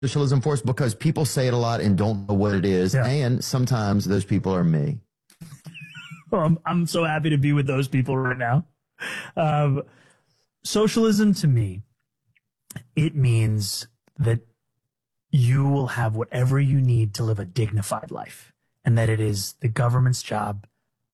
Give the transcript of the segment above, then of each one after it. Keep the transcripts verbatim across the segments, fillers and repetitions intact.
socialism for us? Because people say it a lot and don't know what it is. Yeah. And sometimes those people are me. Well, I'm, I'm so happy to be with those people right now. Um, socialism to me, it means that you will have whatever you need to live a dignified life, and that it is the government's job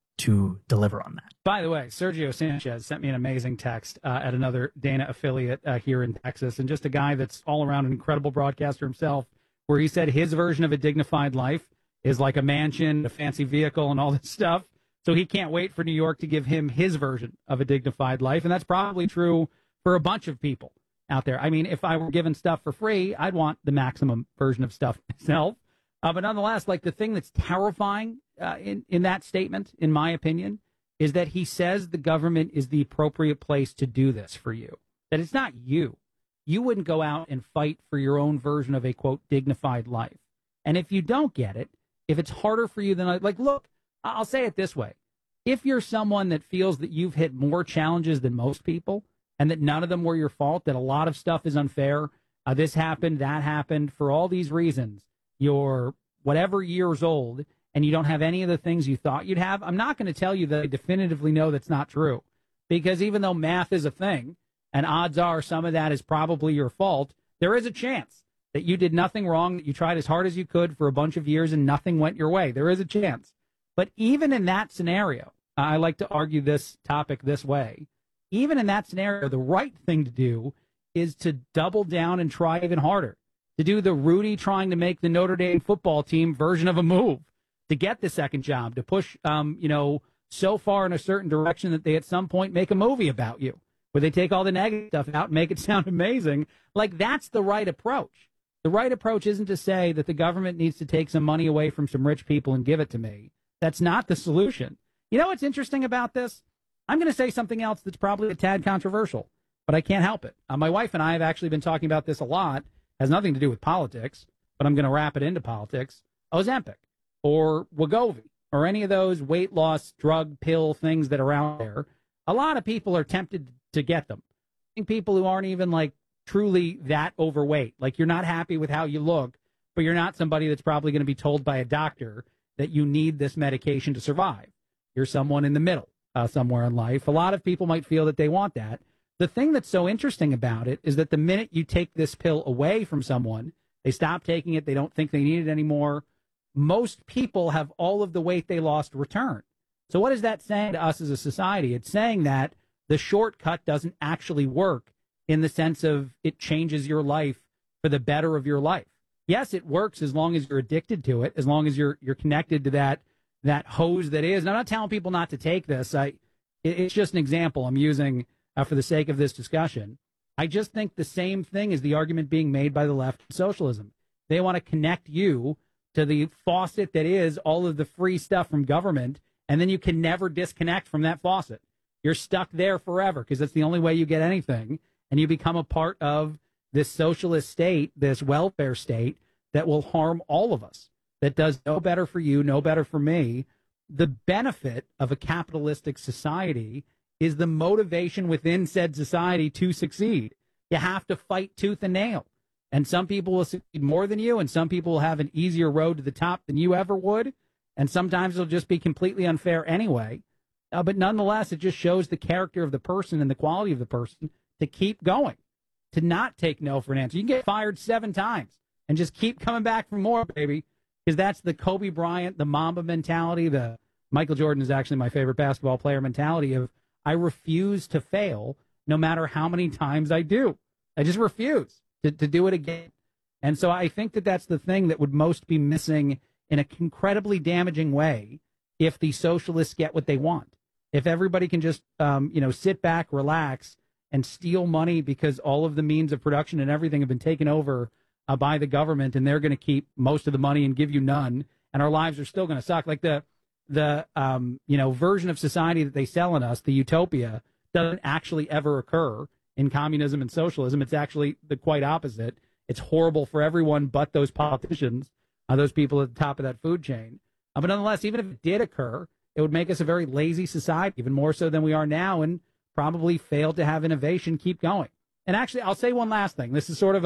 to deliver on that. By the way, Sergio Sanchez sent me an amazing text uh, at another Dana affiliate uh, here in Texas, and just a guy that's all around an incredible broadcaster himself, where he said his version of a dignified life is like a mansion, a fancy vehicle, and all this stuff. So he can't wait for New York to give him his version of a dignified life, and that's probably true for a bunch of people out there. I mean, if I were given stuff for free, I'd want the maximum version of stuff myself. Uh, but nonetheless, like the thing that's terrifying uh, in, in that statement, in my opinion, is that he says the government is the appropriate place to do this for you. That it's not you. You wouldn't go out and fight for your own version of a, quote, dignified life. And if you don't get it, if it's harder for you than, I, like, look, I'll say it this way. If you're someone that feels that you've hit more challenges than most people and that none of them were your fault, that a lot of stuff is unfair, uh, this happened, that happened, for all these reasons, you're whatever years old and you don't have any of the things you thought you'd have, I'm not going to tell you that I definitively know that's not true. Because even though math is a thing, and odds are some of that is probably your fault, there is a chance that you did nothing wrong, that you tried as hard as you could for a bunch of years and nothing went your way. There is a chance. But even in that scenario, I like to argue this topic this way, even in that scenario, the right thing to do is to double down and try even harder, to do the Rudy trying to make the Notre Dame football team version of a move, to get the second job, to push, um, you know, so far in a certain direction that they at some point make a movie about you, where they take all the negative stuff out and make it sound amazing. Like, that's the right approach. The right approach isn't to say that the government needs to take some money away from some rich people and give it to me. That's not the solution. You know what's interesting about this? I'm going to say something else that's probably a tad controversial, but I can't help it. Uh, my wife and I have actually been talking about this a lot. Has nothing to do with politics, but I'm going to wrap it into politics. Ozempic or Wegovy or any of those weight loss drug pill things that are out there. A lot of people are tempted to get them. I think people who aren't even like truly that overweight, like you're not happy with how you look, but you're not somebody that's probably going to be told by a doctor that you need this medication to survive. You're someone in the middle uh, somewhere in life. A lot of people might feel that they want that. The thing that's so interesting about it is that the minute you take this pill away from someone, they stop taking it, they don't think they need it anymore, most people have all of the weight they lost returned. So what is that saying to us as a society? It's saying that the shortcut doesn't actually work in the sense of it changes your life for the better of your life. Yes, it works as long as you're addicted to it, as long as you're you're connected to that that hose that is. And I'm not telling people not to take this. I, it, it's just an example I'm using uh, for the sake of this discussion. I just think the same thing is the argument being made by the left of socialism. They want to connect you to the faucet that is all of the free stuff from government, and then you can never disconnect from that faucet. You're stuck there forever because that's the only way you get anything, and you become a part of this socialist state, this welfare state that will harm all of us, that does no better for you, no better for me. The benefit of a capitalistic society is the motivation within said society to succeed. You have to fight tooth and nail. And some people will succeed more than you, and some people will have an easier road to the top than you ever would. And sometimes it'll just be completely unfair anyway. Uh, but nonetheless, it just shows the character of the person and the quality of the person to keep going, to not take no for an answer. You can get fired seven times and just keep coming back for more, baby, because that's the Kobe Bryant, the Mamba mentality, the Michael Jordan is actually my favorite basketball player mentality of I refuse to fail no matter how many times I do. I just refuse to, to do it again. And so I think that that's the thing that would most be missing in an incredibly damaging way if the socialists get what they want. If everybody can just, um, you know, sit back, relax, and steal money because all of the means of production and everything have been taken over uh, by the government, and they're going to keep most of the money and give you none, and our lives are still going to suck. Like the the um, you know version of society that they sell in us, the utopia, doesn't actually ever occur in communism and socialism. It's actually the quite opposite. It's horrible for everyone but those politicians, uh, those people at the top of that food chain. Uh, but nonetheless, even if it did occur, it would make us a very lazy society, even more so than we are now, and probably fail to have innovation keep going. And actually, I'll say one last thing. This is sort of a,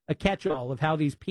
a catch-all of how these people